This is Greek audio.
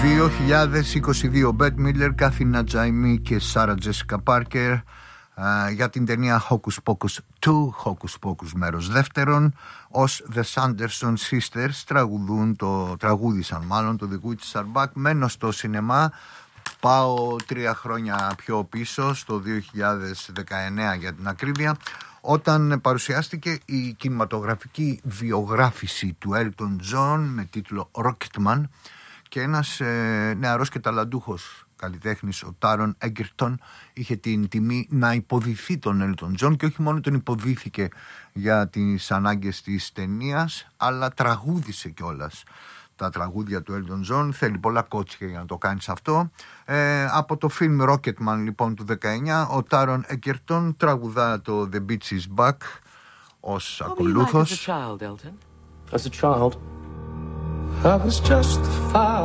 2022, Bette Midler, Κάθινα Τζαϊμί και Σάρα Τζέσικα Πάρκερ για την ταινία Hocus Pocus 2, Hocus Pocus μέρος δεύτερον, ως The Sanderson Sisters τραγούδισαν το The Witches Are Back. Μένω στο σινεμά, πάω 3 χρόνια πιο πίσω, στο 2019 για την ακρίβεια, όταν παρουσιάστηκε η κινηματογραφική βιογράφηση του Elton John με τίτλο Rocketman, και ένας νεαρός και ταλαντούχος καλλιτέχνης, ο Τάρον Έγκερτον, είχε την τιμή να υποδηθεί τον Έλτον Τζον, και όχι μόνο τον υποδίθηκε για τις ανάγκες της ταινίας, αλλά τραγούδισε κιόλας τα τραγούδια του Έλτον Τζον. Θέλει πολλά κότσια για να το κάνεις αυτό. Από το φιλμ Rocketman λοιπόν του 19, ο Τάρον Έγκερτον τραγουδά το The Beach is Back ως ακολούθος. As a child, I was just a